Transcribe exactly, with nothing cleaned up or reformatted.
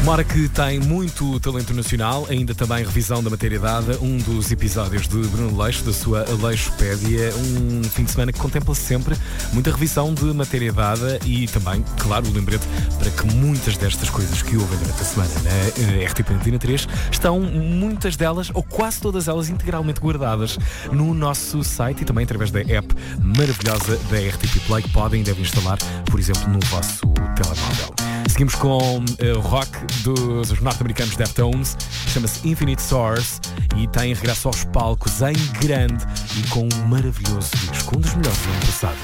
Uma hora que tem muito talento nacional, ainda também revisão da matéria dada, um dos episódios de Bruno Leixo, da sua Aleixopédia, um fim de semana que contempla sempre muita revisão de matéria dada e também, claro, o lembrete para que muitas destas coisas que ouvem durante a semana na R T P Antena três estão muitas delas, ou quase todas elas, integralmente guardadas no nosso site e também através da app maravilhosa da R T P Play que podem e devem instalar, por exemplo, no vosso telemóvel. Seguimos com o uh, rock dos norte-americanos Deftones, chama-se Infinite Source e tem regresso aos palcos em grande e com um maravilhoso disco, um dos melhores do ano passado.